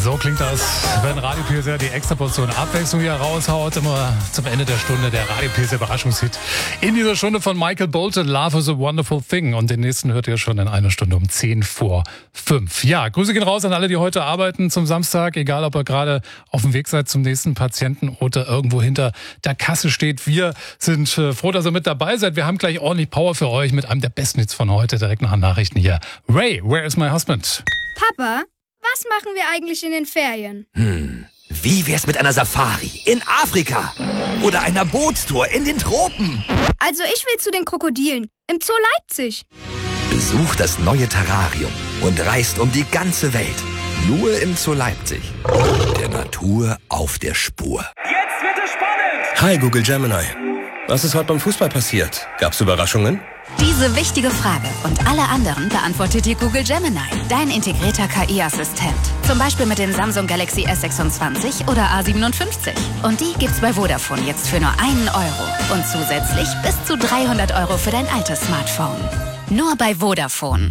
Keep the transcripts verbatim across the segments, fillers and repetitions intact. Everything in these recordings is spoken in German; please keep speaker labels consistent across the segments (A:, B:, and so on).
A: So klingt das, wenn Radio P S R die extra Portion Abwechslung hier raushaut. Immer zum Ende der Stunde der Radio P S R Überraschungshit. In dieser Stunde von Michael Bolton, Love is a Wonderful Thing. Und den nächsten hört ihr schon in einer Stunde um zehn vor fünf. Ja, Grüße gehen raus an alle, die heute arbeiten zum Samstag. Egal, ob ihr gerade auf dem Weg seid zum nächsten Patienten oder irgendwo hinter der Kasse steht. Wir sind äh, froh, dass ihr mit dabei seid. Wir haben gleich ordentlich Power für euch mit einem der besten Hits von heute. Direkt nach den Nachrichten hier. Ray, where is my husband?
B: Papa, was machen wir eigentlich in den Ferien?
C: Hm, wie wär's mit einer Safari in Afrika? Oder einer Bootstour in den Tropen?
B: Also ich will zu den Krokodilen im Zoo Leipzig.
C: Besucht das neue Terrarium und reist um die ganze Welt. Nur im Zoo Leipzig. Der Natur auf der Spur.
D: Jetzt wird es spannend!
E: Hi Google Gemini. Was ist heute beim Fußball passiert? Gab's Überraschungen?
F: Diese wichtige Frage und alle anderen beantwortet dir Google Gemini, dein integrierter K I-Assistent. Zum Beispiel mit dem Samsung Galaxy S sechsundzwanzig oder A siebenundfünfzig. Und die gibt's bei Vodafone jetzt für nur einen Euro. Und zusätzlich bis zu dreihundert Euro für dein altes Smartphone. Nur bei Vodafone.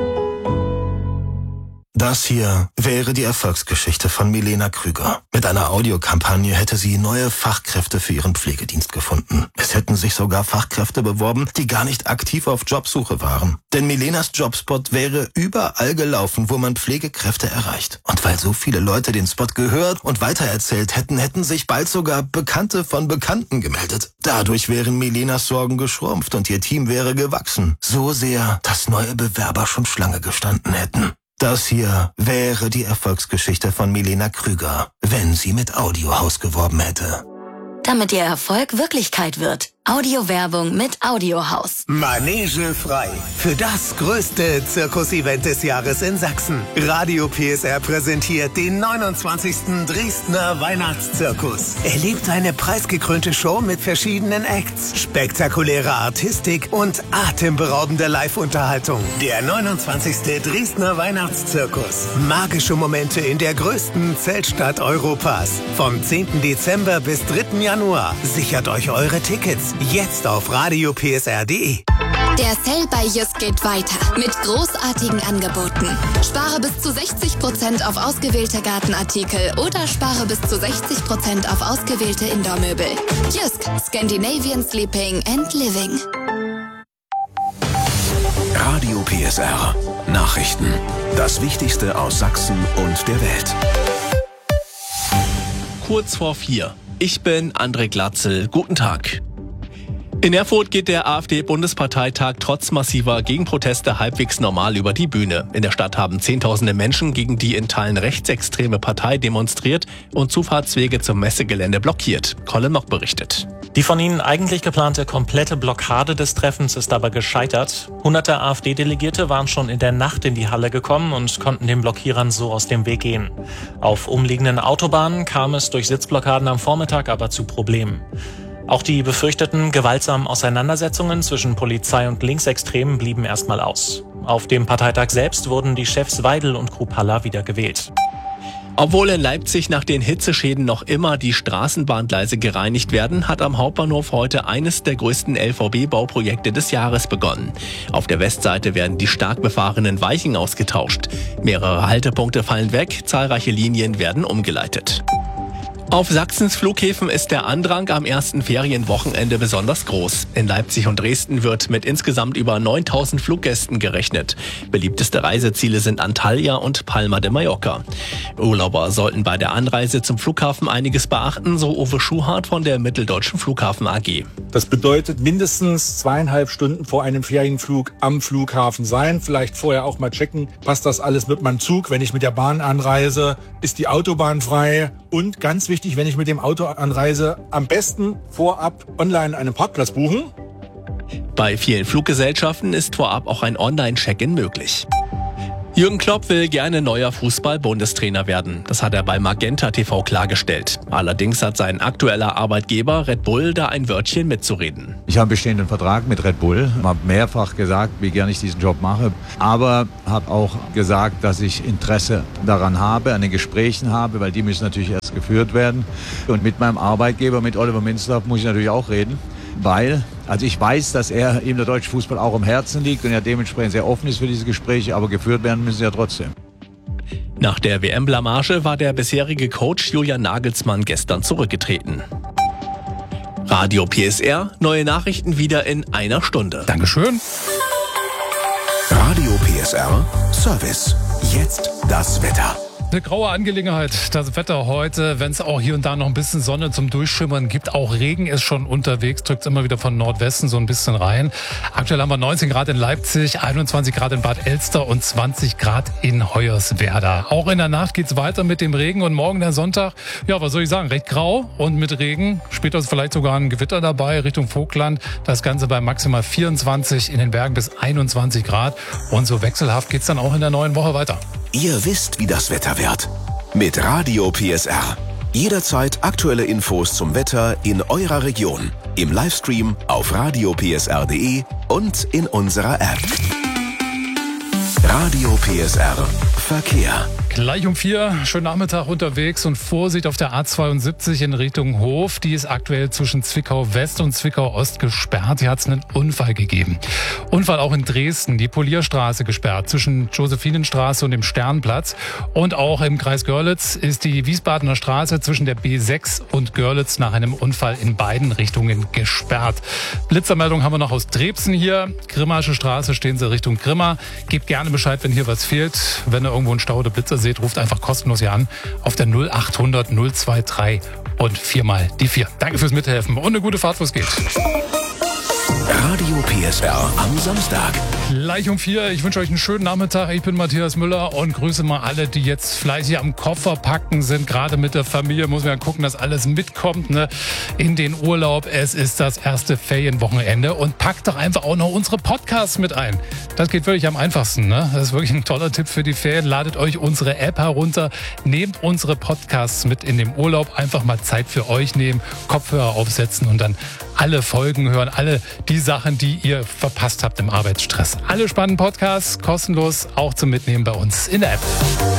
G: Das hier wäre die Erfolgsgeschichte von Milena Krüger. Mit einer Audiokampagne hätte sie neue Fachkräfte für ihren Pflegedienst gefunden. Es hätten sich sogar Fachkräfte beworben, die gar nicht aktiv auf Jobsuche waren. Denn Milenas Jobspot wäre überall gelaufen, wo man Pflegekräfte erreicht. Und weil so viele Leute den Spot gehört und weitererzählt hätten, hätten sich bald sogar Bekannte von Bekannten gemeldet. Dadurch wären Milenas Sorgen geschrumpft und ihr Team wäre gewachsen. So sehr, dass neue Bewerber schon Schlange gestanden hätten. Das hier wäre die Erfolgsgeschichte von Milena Krüger, wenn sie mit Audiohaus geworben hätte.
F: Damit ihr Erfolg Wirklichkeit wird. Audiowerbung mit Audiohaus.
H: Manege frei. Für das größte Zirkus-Event des Jahres in Sachsen. Radio P S R präsentiert den neunundzwanzigsten Dresdner Weihnachtszirkus. Erlebt eine preisgekrönte Show mit verschiedenen Acts, spektakuläre Artistik und atemberaubende Live-Unterhaltung. Der neunundzwanzigste Dresdner Weihnachtszirkus. Magische Momente in der größten Zeltstadt Europas. Vom zehnten Dezember bis dritten Januar. Sichert euch eure Tickets. Jetzt auf radio p s r punkt d e.
I: Der Sale bei Jysk geht weiter mit großartigen Angeboten. Spare bis zu sechzig Prozent auf ausgewählte Gartenartikel oder spare bis zu sechzig Prozent auf ausgewählte Indoor-Möbel. Jysk, Scandinavian Sleeping and Living.
J: Radio P S R. Nachrichten. Das Wichtigste aus Sachsen und der Welt.
K: Kurz vor vier. Ich bin André Glatzel. Guten Tag. In Erfurt geht der AfD-Bundesparteitag trotz massiver Gegenproteste halbwegs normal über die Bühne. In der Stadt haben Zehntausende Menschen gegen die in Teilen rechtsextreme Partei demonstriert und Zufahrtswege zum Messegelände blockiert. Colin Mock berichtet.
L: Die von ihnen eigentlich geplante komplette Blockade des Treffens ist aber gescheitert. Hunderte AfD-Delegierte waren schon in der Nacht in die Halle gekommen und konnten den Blockierern so aus dem Weg gehen. Auf umliegenden Autobahnen kam es durch Sitzblockaden am Vormittag aber zu Problemen. Auch die befürchteten gewaltsamen Auseinandersetzungen zwischen Polizei und Linksextremen blieben erstmal aus. Auf dem Parteitag selbst wurden die Chefs Weidel und Krupalla wieder gewählt.
K: Obwohl in Leipzig nach den Hitzeschäden noch immer die Straßenbahngleise gereinigt werden, hat am Hauptbahnhof heute eines der größten L V B-Bauprojekte des Jahres begonnen. Auf der Westseite werden die stark befahrenen Weichen ausgetauscht. Mehrere Haltepunkte fallen weg, zahlreiche Linien werden umgeleitet. Auf Sachsens Flughäfen ist der Andrang am ersten Ferienwochenende besonders groß. In Leipzig und Dresden wird mit insgesamt über neuntausend Fluggästen gerechnet. Beliebteste Reiseziele sind Antalya und Palma de Mallorca. Urlauber sollten bei der Anreise zum Flughafen einiges beachten, so Uwe Schuhart von der Mitteldeutschen Flughafen A G.
M: Das bedeutet mindestens zweieinhalb Stunden vor einem Ferienflug am Flughafen sein. Vielleicht vorher auch mal checken, passt das alles mit meinem Zug? Wenn ich mit der Bahn anreise, ist die Autobahn frei? Und ganz wichtig, wenn ich mit dem Auto anreise, am besten vorab online einen Parkplatz buchen.
K: Bei vielen Fluggesellschaften ist vorab auch ein Online-Check-in möglich. Jürgen Klopp will gerne neuer Fußball-Bundestrainer werden. Das hat er bei Magenta T V klargestellt. Allerdings hat sein aktueller Arbeitgeber Red Bull da ein Wörtchen mitzureden.
N: Ich habe einen bestehenden Vertrag mit Red Bull, habe mehrfach gesagt, wie gerne ich diesen Job mache, aber habe auch gesagt, dass ich Interesse daran habe, an den Gesprächen habe, weil die müssen natürlich erst geführt werden. Und mit meinem Arbeitgeber, mit Oliver Minzlaff, muss ich natürlich auch reden. Weil, also ich weiß, dass er ihm der deutsche Fußball auch am Herzen liegt und er dementsprechend sehr offen ist für diese Gespräche, aber geführt werden müssen sie ja trotzdem.
K: Nach der W M-Blamage war der bisherige Coach Julian Nagelsmann gestern zurückgetreten. Radio P S R, neue Nachrichten wieder in einer Stunde.
A: Dankeschön.
J: Radio P S R Service. Jetzt das Wetter.
A: Eine graue Angelegenheit, das Wetter heute, wenn es auch hier und da noch ein bisschen Sonne zum Durchschimmern gibt. Auch Regen ist schon unterwegs, drückt immer wieder von Nordwesten so ein bisschen rein. Aktuell haben wir neunzehn Grad in Leipzig, einundzwanzig Grad in Bad Elster und zwanzig Grad in Hoyerswerda. Auch in der Nacht geht's weiter mit dem Regen und morgen der Sonntag, ja, was soll ich sagen, recht grau und mit Regen. Später ist vielleicht sogar ein Gewitter dabei Richtung Vogtland. Das Ganze bei maximal vierundzwanzig, in den Bergen bis einundzwanzig Grad. Und so wechselhaft geht's dann auch in der neuen Woche weiter.
J: Ihr wisst, wie das Wetter wird. Mit Radio P S R. Jederzeit aktuelle Infos zum Wetter in eurer Region. Im Livestream auf radio p s r punkt d e und in unserer App. Radio P S R Verkehr.
A: Gleich um vier, schönen Nachmittag unterwegs und Vorsicht auf der A zweiundsiebzig in Richtung Hof. Die ist aktuell zwischen Zwickau West und Zwickau Ost gesperrt. Hier hat es einen Unfall gegeben. Unfall auch in Dresden, die Polierstraße gesperrt zwischen Josephinenstraße und dem Sternplatz. Und auch im Kreis Görlitz ist die Wiesbadener Straße zwischen der B sechs und Görlitz nach einem Unfall in beiden Richtungen gesperrt. Blitzermeldung haben wir noch aus Drebsen hier. Grimmarsche Straße, stehen Sie Richtung Grimma. Gebt gerne Bescheid, wenn hier was fehlt. Wenn ihr irgendwo einen Stau oder Blitzer seht, ruft einfach kostenlos hier an auf der null achthundert null drei und viermal die vier. Danke fürs Mithelfen und eine gute Fahrt, wo es geht.
J: Radio P S R am Samstag.
A: Gleich um vier. Ich wünsche euch einen schönen Nachmittag. Ich bin Matthias Müller und grüße mal alle, die jetzt fleißig am Koffer packen sind. Gerade mit der Familie muss man ja gucken, dass alles mitkommt, ne? In den Urlaub. Es ist das erste Ferienwochenende und packt doch einfach auch noch unsere Podcasts mit ein. Das geht wirklich am einfachsten, ne? Das ist wirklich ein toller Tipp für die Ferien. Ladet euch unsere App herunter. Nehmt unsere Podcasts mit in den Urlaub. Einfach mal Zeit für euch nehmen, Kopfhörer aufsetzen und dann alle Folgen hören, alle die Sachen, die ihr verpasst habt im Arbeitsstress. Alle spannenden Podcasts, kostenlos, auch zum Mitnehmen bei uns in der App.